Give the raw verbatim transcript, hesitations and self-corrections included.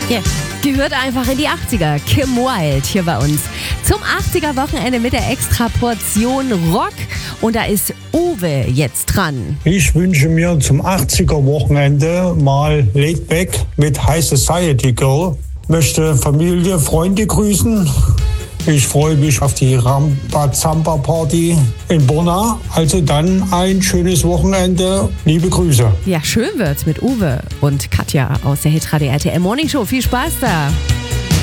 Yeah. Gehört einfach in die achtziger. Kim Wilde hier bei uns. Zum achtziger-Wochenende mit der Extra-Portion Rock. Und da ist Uwe jetzt dran. Ich wünsche mir zum achtziger-Wochenende mal Laid Back mit High Society Girl. Möchte Familie, Freunde grüßen. Ich freue mich auf die Rambazamba-Party in Borna. Also dann ein schönes Wochenende. Liebe Grüße. Ja, schön wird's mit Uwe und Katja aus der Hitradio R T L Morning Show. Viel Spaß da.